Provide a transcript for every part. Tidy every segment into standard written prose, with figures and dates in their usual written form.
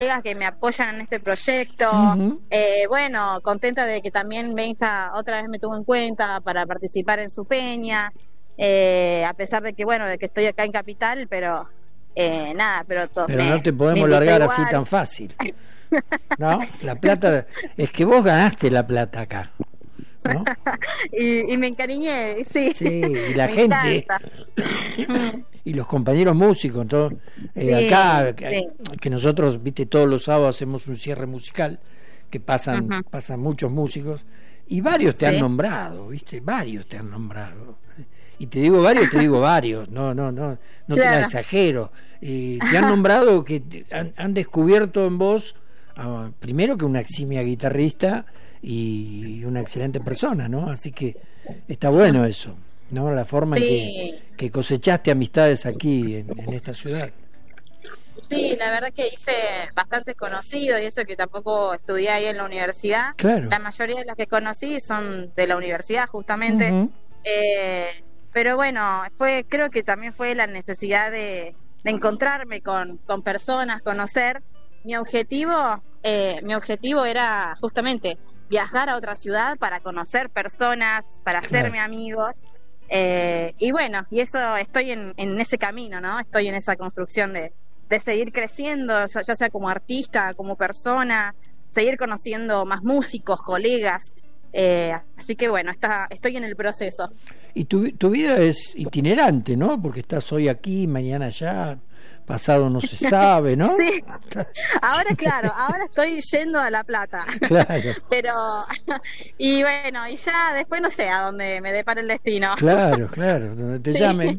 que me apoyan en este proyecto. Bueno, contenta de que también Benja otra vez me tuvo en cuenta para participar en su peña, a pesar de que, bueno, de que estoy acá en Capital, pero nada, pero no te podemos largar así tan fácil, ¿no? La plata, es que vos ganaste la plata acá, ¿no? y me encariñé, sí, y la gente y los compañeros músicos, todos, acá que nosotros, viste, todos los sábados hacemos un cierre musical que pasan muchos músicos y varios te han nombrado, viste, varios te han nombrado, y te digo varios, no te la exagero, te han nombrado, que han descubierto en vos primero que una eximia guitarrista y una excelente persona, ¿no? Así que está bueno eso, ¿no? La forma en que cosechaste amistades aquí en esta ciudad. Sí, la verdad que hice bastantes conocidos, y eso que tampoco estudié ahí en la universidad. Claro. La mayoría de las que conocí son de la universidad, justamente. Pero bueno, creo que también fue la necesidad de encontrarme con personas, conocer. Mi objetivo era justamente viajar a otra ciudad para conocer personas, para hacerme amigos, y bueno, y eso, estoy en ese camino, ¿no? Estoy en esa construcción de seguir creciendo, ya sea como artista, como persona, seguir conociendo más músicos, colegas, así que bueno, estoy en el proceso. Y tu vida es itinerante, ¿no? Porque estás hoy aquí, mañana allá, pasado no se sabe, ¿no? Sí, ahora estoy yendo a La Plata. Claro. Pero, y bueno, y ya después no sé a dónde me depara el destino. Claro, donde te llamen,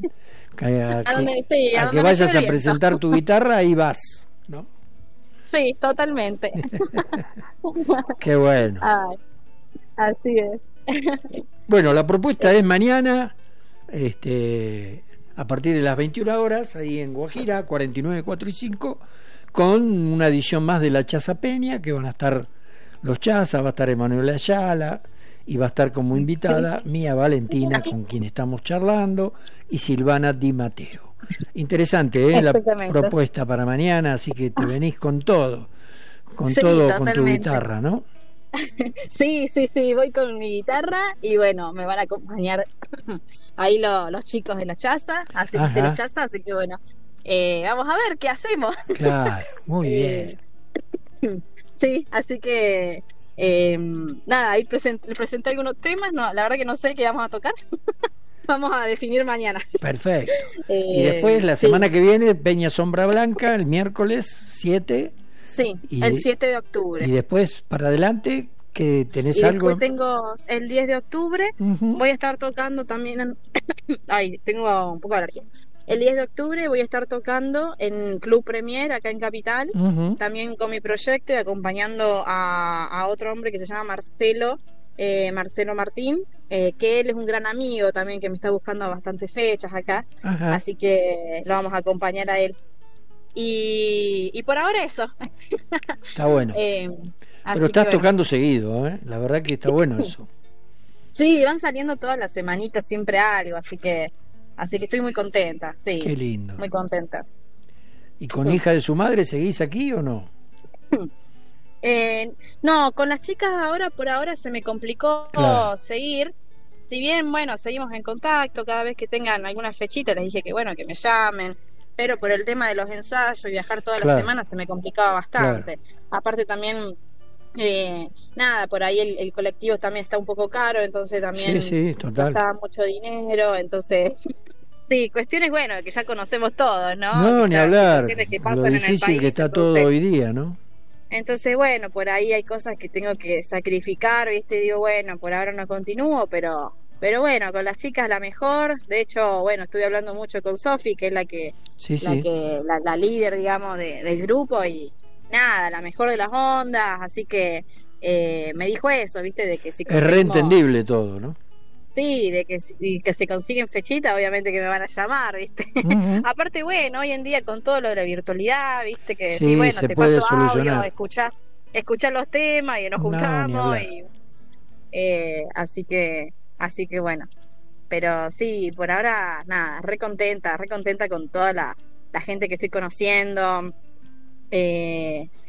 a que vayas a presentar tu guitarra, ahí vas, ¿no? Sí, totalmente. Qué bueno. Ay, así es. Bueno, la propuesta es mañana, a partir de las 21 horas, ahí en Guajira, 49, 4 y 5, con una edición más de la Chaza Peña, que van a estar los Chazas, va a estar Emanuel Ayala, y va a estar como invitada Mía Valentina, con quien estamos charlando, y Silvana Di Matteo. Interesante, la propuesta para mañana, así que te venís con todo, con tu guitarra, ¿no? Sí, voy con mi guitarra y bueno, me van a acompañar ahí los chicos de la Chaza, así que bueno, vamos a ver qué hacemos. Claro, muy bien. Sí, así que nada, ahí presenté algunos temas, no, la verdad que no sé qué vamos a tocar. Vamos a definir mañana. Perfecto. Y después la semana que viene, Peña Sombra Blanca, el miércoles 7. Sí, el 7 de octubre. Y después, para adelante, que tenés algo. Después tengo el 10 de octubre, voy a estar tocando también ay, tengo un poco de alergia. El 10 de octubre voy a estar tocando en Club Premier, acá en Capital, también con mi proyecto y acompañando a otro hombre que se llama Marcelo Martín, que él es un gran amigo también, que me está buscando bastantes fechas acá, así que lo vamos a acompañar a él. Y por ahora eso. Está bueno. Pero estás tocando seguido, la verdad que está bueno eso. Sí, van saliendo todas las semanitas siempre algo, así que estoy muy contenta. Sí, qué lindo. Muy contenta. ¿Y con hija de su madre seguís aquí o no? No, con las chicas por ahora se me complicó seguir. Si bien, bueno, seguimos en contacto, cada vez que tengan alguna fechita les dije que bueno, que me llamen, pero por el tema de los ensayos y viajar todas las semanas se me complicaba bastante. Aparte también, nada, por ahí el colectivo también está un poco caro, entonces también gastaba mucho dinero, entonces sí, cuestiones, bueno, que ya conocemos todos, ¿no? No, ni hablar, que lo difícil que está todo hoy día, ¿no? Entonces, bueno, por ahí hay cosas que tengo que sacrificar, ¿viste? Digo, bueno, por ahora no continúo, pero bueno, con las chicas la mejor. De hecho, bueno, estuve hablando mucho con Sofi, que es la líder, digamos, del grupo, y nada, la mejor de las ondas, así que me dijo eso, ¿viste? De que si es reentendible todo, ¿no? Sí, de que se consiguen fechitas, obviamente que me van a llamar, ¿viste? Aparte, bueno, hoy en día con todo lo de la virtualidad, ¿viste? Que sí, bueno, se te puede paso solucionar. Audio, escuchar los temas y nos juntamos, así que bueno. Pero sí, por ahora, nada, re contenta con toda la gente que estoy conociendo.